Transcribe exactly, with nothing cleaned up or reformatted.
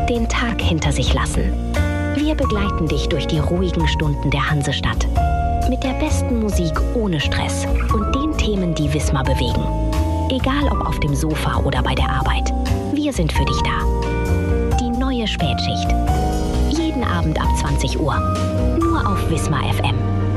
den Tag hinter sich lassen. Wir begleiten dich durch die ruhigen Stunden der Hansestadt. Mit der besten Musik ohne Stress und den Themen, die Wismar bewegen. Egal ob auf dem Sofa oder bei der Arbeit. Wir sind für dich da. Die neue Spätschicht. Jeden Abend ab zwanzig Uhr. Nur auf Wismar F M.